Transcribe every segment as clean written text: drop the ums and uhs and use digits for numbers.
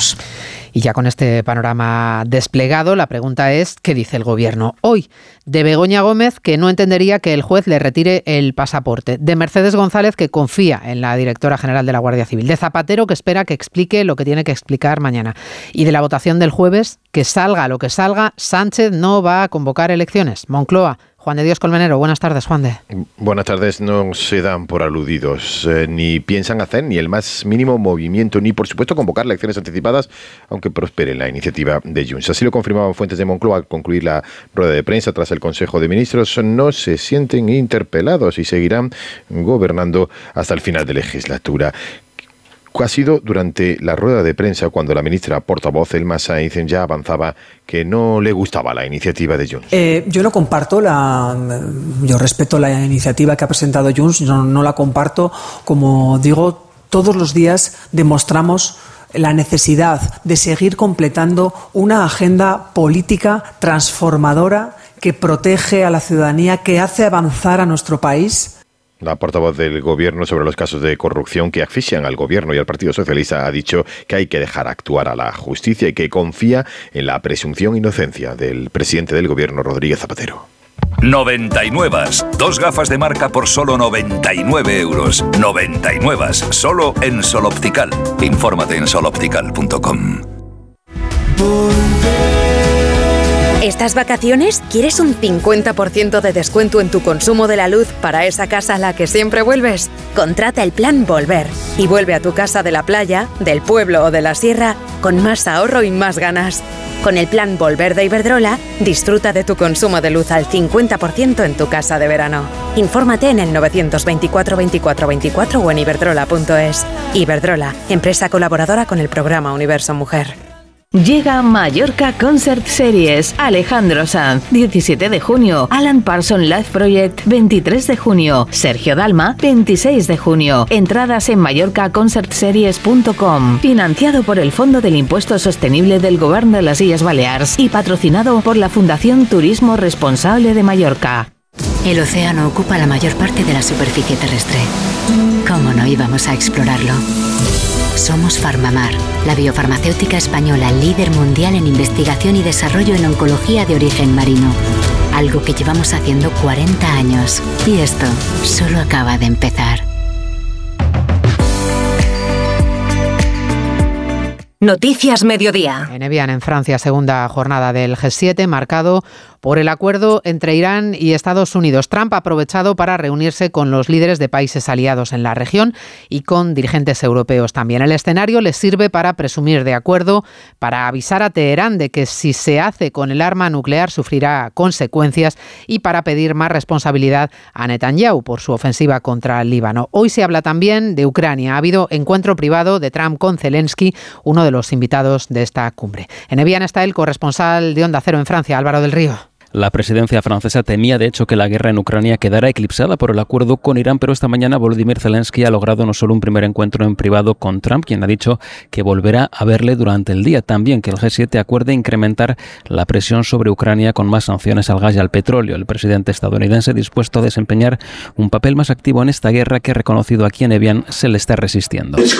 Junts. Y ya con este panorama desplegado, la pregunta es, ¿qué dice el Gobierno hoy? De Begoña Gómez, que no entendería que el juez le retire el pasaporte. De Mercedes González, que confía en la directora general de la Guardia Civil. De Zapatero, que espera que explique lo que tiene que explicar mañana. Y de la votación del jueves, que salga lo que salga, Sánchez no va a convocar elecciones. Moncloa. Juan de Dios Colmenero, buenas tardes, Juan de. Buenas tardes, no se dan por aludidos, ni piensan hacer ni el más mínimo movimiento, ni por supuesto convocar elecciones anticipadas, aunque prospere la iniciativa de Junts. Así lo confirmaban fuentes de Moncloa al concluir la rueda de prensa tras el Consejo de Ministros. No se sienten interpelados y seguirán gobernando hasta el final de legislatura. Ha sido durante la rueda de prensa cuando la ministra portavoz Elma Sainz ya avanzaba que no le gustaba la iniciativa de Junts. Yo no comparto yo respeto la iniciativa que ha presentado Junts, no la comparto. Como digo, todos los días demostramos la necesidad de seguir completando una agenda política transformadora que protege a la ciudadanía, que hace avanzar a nuestro país. La portavoz del Gobierno sobre los casos de corrupción que asfixian al Gobierno y al Partido Socialista ha dicho que hay que dejar actuar a la justicia y que confía en la presunción de inocencia del presidente del Gobierno, Rodríguez Zapatero. 99. 2 gafas de marca por solo 99 euros. 99. Solo en Sol Optical. Infórmate en soloptical.com. ¿Estas vacaciones quieres un 50% de descuento en tu consumo de la luz para esa casa a la que siempre vuelves? Contrata el plan Volver y vuelve a tu casa de la playa, del pueblo o de la sierra con más ahorro y más ganas. Con el plan Volver de Iberdrola, disfruta de tu consumo de luz al 50% en tu casa de verano. Infórmate en el 924 24 24 o en iberdrola.es. Iberdrola, empresa colaboradora con el programa Universo Mujer. Llega Mallorca Concert Series. Alejandro Sanz, 17 de junio. Alan Parsons Live Project, 23 de junio. Sergio Dalma, 26 de junio. Entradas en mallorcaconcertseries.com. Financiado por el Fondo del Impuesto Sostenible del Govern de las Illes Balears y patrocinado por la Fundación Turismo Responsable de Mallorca. El océano ocupa la mayor parte de la superficie terrestre. ¿Cómo no íbamos a explorarlo? Somos Farmamar, la biofarmacéutica española líder mundial en investigación y desarrollo en oncología de origen marino. Algo que llevamos haciendo 40 años. Y esto solo acaba de empezar. Noticias Mediodía. En Evian, en Francia, segunda jornada del G7, marcado por el acuerdo entre Irán y Estados Unidos. Trump ha aprovechado para reunirse con los líderes de países aliados en la región y con dirigentes europeos también. El escenario les sirve para presumir de acuerdo, para avisar a Teherán de que si se hace con el arma nuclear sufrirá consecuencias y para pedir más responsabilidad a Netanyahu por su ofensiva contra el Líbano. Hoy se habla también de Ucrania. Ha habido encuentro privado de Trump con Zelensky, uno de los invitados de esta cumbre. En Evian está el corresponsal de Onda Cero en Francia, Álvaro del Río. La presidencia francesa temía, de hecho, que la guerra en Ucrania quedara eclipsada por el acuerdo con Irán, pero esta mañana Volodymyr Zelensky ha logrado no solo un primer encuentro en privado con Trump, quien ha dicho que volverá a verle durante el día. También que el G7 acuerde incrementar la presión sobre Ucrania con más sanciones al gas y al petróleo. El presidente estadounidense dispuesto a desempeñar un papel más activo en esta guerra que, reconocido aquí en Evian, se le está resistiendo. Es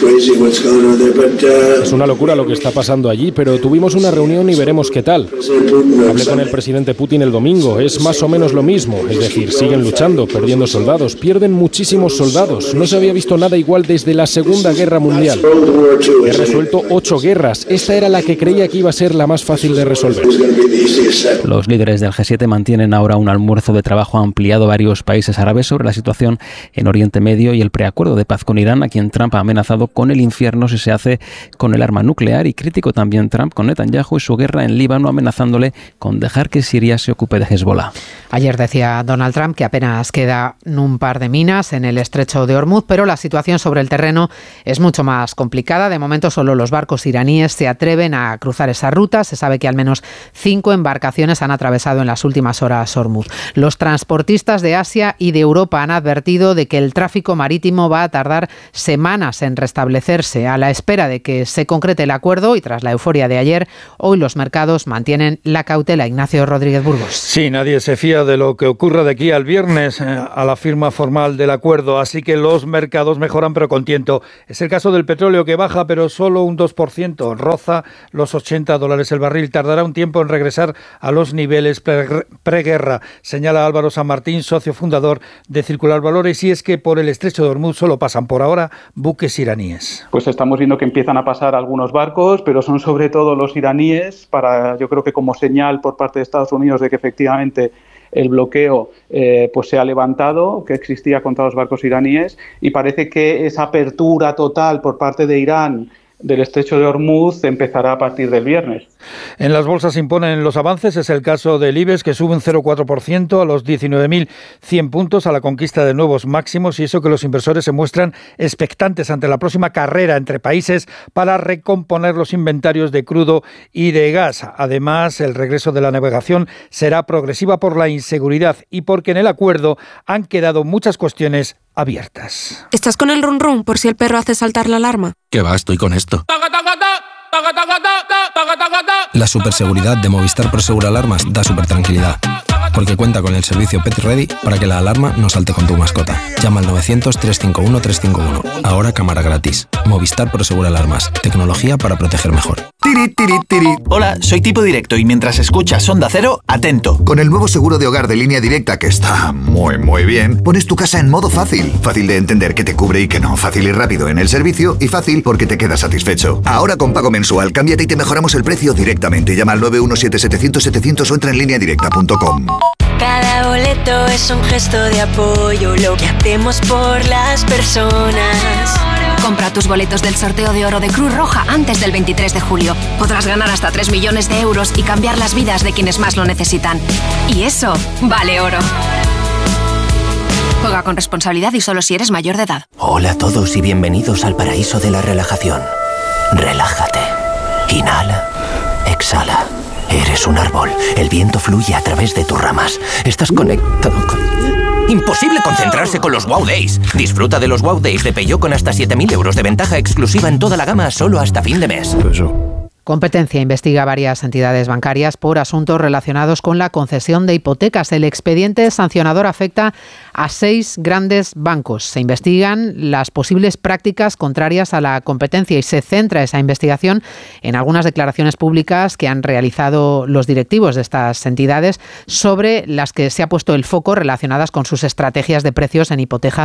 una locura lo que está pasando allí, pero tuvimos una reunión y veremos qué tal. Hablé con el presidente Putin el domingo, es más o menos lo mismo, es decir, siguen luchando, perdiendo soldados, pierden muchísimos soldados, no se había visto nada igual desde la Segunda Guerra Mundial. He resuelto 8 guerras, esta era la que creía que iba a ser la más fácil de resolver. Los líderes del G7 mantienen ahora un almuerzo de trabajo ampliado a varios países árabes sobre la situación en Oriente Medio y el preacuerdo de paz con Irán, a quien Trump ha amenazado con el infierno si se hace con el arma nuclear, y crítico también Trump con Netanyahu y su guerra en Líbano, amenazándole con dejar que Siria se ocupe de Hezbollah. Ayer decía Donald Trump que apenas quedan un par de minas en el estrecho de Hormuz, pero la situación sobre el terreno es mucho más complicada. De momento solo los barcos iraníes se atreven a cruzar esa ruta. Se sabe que al menos 5 embarcaciones han atravesado en las últimas horas Hormuz. Los transportistas de Asia y de Europa han advertido de que el tráfico marítimo va a tardar semanas en restablecerse. A la espera de que se concrete el acuerdo y tras la euforia de ayer, hoy los mercados mantienen la cautela. Ignacio Rodríguez Burgos. Carlos. Sí, nadie se fía de lo que ocurra de aquí al viernes a la firma formal del acuerdo, así que los mercados mejoran pero con tiento. Es el caso del petróleo que baja pero solo un 2%, roza los $80 el barril. Tardará un tiempo en regresar a los niveles preguerra, señala Álvaro San Martín, socio fundador de Circular Valores, y es que por el estrecho de Hormuz solo pasan por ahora buques iraníes. Pues estamos viendo que empiezan a pasar algunos barcos, pero son sobre todo los iraníes, yo creo que como señal por parte de Estados Unidos de que efectivamente el bloqueo pues se ha levantado, que existía contra los barcos iraníes, y parece que esa apertura total por parte de Irán del estrecho de Hormuz empezará a partir del viernes. En las bolsas se imponen los avances, es el caso del IBEX, que sube un 0,4% a los 19.100 puntos, a la conquista de nuevos máximos, y eso que los inversores se muestran expectantes ante la próxima carrera entre países para recomponer los inventarios de crudo y de gas. Además, el regreso de la navegación será progresiva por la inseguridad y porque en el acuerdo han quedado muchas cuestiones abiertas. ¿Estás con el run run por si el perro hace saltar la alarma? ¿Qué va? Estoy con esto. La superseguridad de Movistar Prosegur Alarmas da super tranquilidad, porque cuenta con el servicio Pet Ready para que la alarma no salte con tu mascota. Llama al 900-351-351. Ahora cámara gratis. Movistar Prosegur Alarmas. Tecnología para proteger mejor. Tiri, tiri, tiri. Hola, soy Tipo Directo y mientras escuchas Onda Cero, atento. Con el nuevo seguro de hogar de Línea Directa, que está muy bien, pones tu casa en modo fácil. Fácil de entender que te cubre y que no. Fácil y rápido en el servicio y fácil porque te quedas satisfecho. Ahora con pago mensual, cámbiate y te mejoramos el precio directamente. Llama al 917-700-700 o entra en lineadirecta.com. Cada boleto es un gesto de apoyo, lo que hacemos por las personas. Compra tus boletos del sorteo de oro de Cruz Roja antes del 23 de julio. Podrás ganar hasta 3 millones de euros y cambiar las vidas de quienes más lo necesitan. Y eso vale oro. Juega con responsabilidad y solo si eres mayor de edad. Hola a todos y bienvenidos al paraíso de la relajación. Relájate. Inhala. Exhala. Eres un árbol. El viento fluye a través de tus ramas. Estás conectado con... Imposible concentrarse con los Wow Days. Disfruta de los Wow Days de Peugeot con hasta 7.000 euros de ventaja exclusiva en toda la gama solo hasta fin de mes. Competencia investiga varias entidades bancarias por asuntos relacionados con la concesión de hipotecas. El expediente sancionador afecta a 6 grandes bancos. Se investigan las posibles prácticas contrarias a la competencia y se centra esa investigación en algunas declaraciones públicas que han realizado los directivos de estas entidades sobre las que se ha puesto el foco relacionadas con sus estrategias de precios en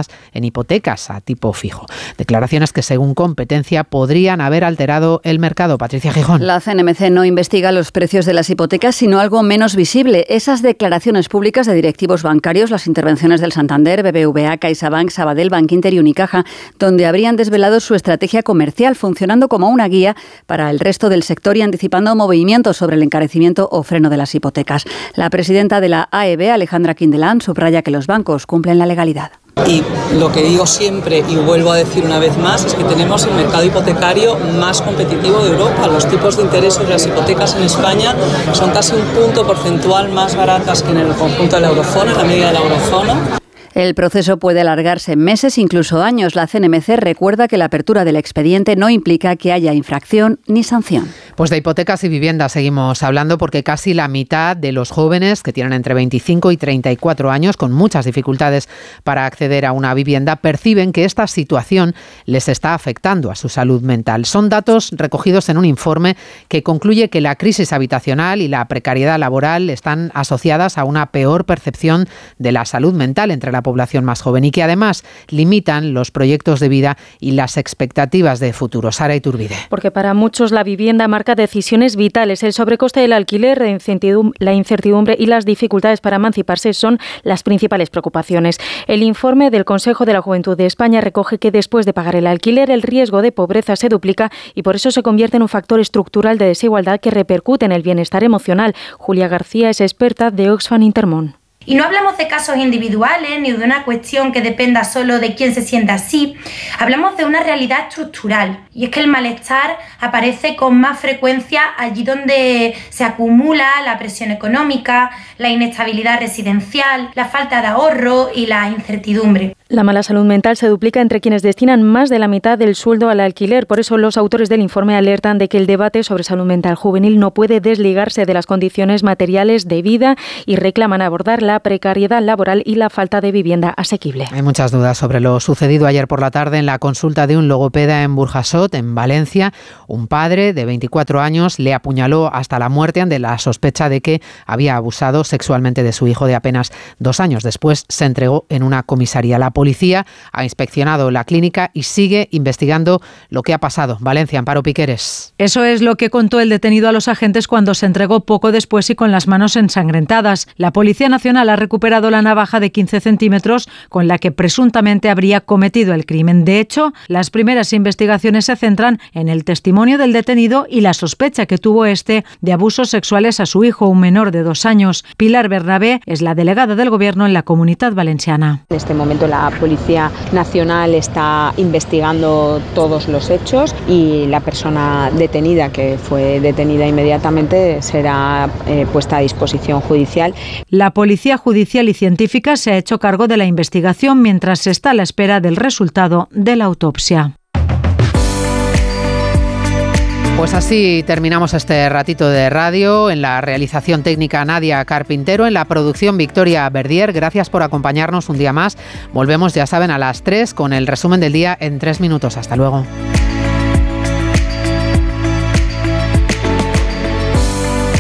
hipotecas a tipo fijo. Declaraciones que, según competencia, podrían haber alterado el mercado. Patricia Gijón. La CNMC no investiga los precios de las hipotecas, sino algo menos visible. Esas declaraciones públicas de directivos bancarios, las intervenciones del Santander, BBVA, CaixaBank, Sabadell, Bankinter y Unicaja, donde habrían desvelado su estrategia comercial, funcionando como una guía para el resto del sector y anticipando movimientos sobre el encarecimiento o freno de las hipotecas. La presidenta de la AEB, Alejandra Quindelán, subraya que los bancos cumplen la legalidad. Y lo que digo siempre y vuelvo a decir una vez más es que tenemos el mercado hipotecario más competitivo de Europa. Los tipos de interés de las hipotecas en España son casi un punto porcentual más baratas que en el conjunto de la eurozona, en la media de la eurozona. El proceso puede alargarse meses, incluso años. La CNMC recuerda que la apertura del expediente no implica que haya infracción ni sanción. Pues de hipotecas y viviendas seguimos hablando porque casi la mitad de los jóvenes que tienen entre 25 y 34 años con muchas dificultades para acceder a una vivienda perciben que esta situación les está afectando a su salud mental. Son datos recogidos en un informe que concluye que la crisis habitacional y la precariedad laboral están asociadas a una peor percepción de la salud mental entre la población más joven y que además limitan los proyectos de vida y las expectativas de futuro. Sara Iturbide. Porque para muchos la vivienda marca decisiones vitales. El sobrecoste del alquiler, la incertidumbre y las dificultades para emanciparse son las principales preocupaciones. El informe del Consejo de la Juventud de España recoge que después de pagar el alquiler el riesgo de pobreza se duplica y por eso se convierte en un factor estructural de desigualdad que repercute en el bienestar emocional. Julia García es experta de Oxfam Intermón. Y no hablamos de casos individuales ni de una cuestión que dependa solo de quién se sienta así. Hablamos de una realidad estructural. Y es que el malestar aparece con más frecuencia allí donde se acumula la presión económica, la inestabilidad residencial, la falta de ahorro y la incertidumbre. La mala salud mental se duplica entre quienes destinan más de la mitad del sueldo al alquiler. Por eso los autores del informe alertan de que el debate sobre salud mental juvenil no puede desligarse de las condiciones materiales de vida y reclaman abordar la precariedad laboral y la falta de vivienda asequible. Hay muchas dudas sobre lo sucedido ayer por la tarde en la consulta de un logopeda en Burjasot, en Valencia. Un padre de 24 años le apuñaló hasta la muerte ante la sospecha de que había abusado sexualmente de su hijo de apenas 2 años. Después se entregó en una comisaría. La policía ha inspeccionado la clínica y sigue investigando lo que ha pasado. Valencia, Amparo Piqueres. Eso es lo que contó el detenido a los agentes cuando se entregó poco después y con las manos ensangrentadas. La Policía Nacional ha recuperado la navaja de 15 centímetros con la que presuntamente habría cometido el crimen. De hecho, las primeras investigaciones se centran en el testimonio del detenido y la sospecha que tuvo este de abusos sexuales a su hijo, un menor de 2 años. Pilar Bernabé es la delegada del Gobierno en la Comunidad Valenciana. En este momento la Policía Nacional está investigando todos los hechos y la persona detenida, que fue detenida inmediatamente, será puesta a disposición judicial. La Policía Judicial y Científica se ha hecho cargo de la investigación mientras se está a la espera del resultado de la autopsia. Pues así terminamos este ratito de radio. En la realización técnica Nadia Carpintero, en la producción Victoria Verdier. Gracias por acompañarnos un día más. Volvemos, ya saben, a las 3 con el resumen del día en 3 minutos. Hasta luego.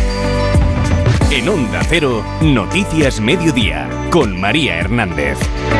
En Onda Cero, Noticias Mediodía, con María Hernández.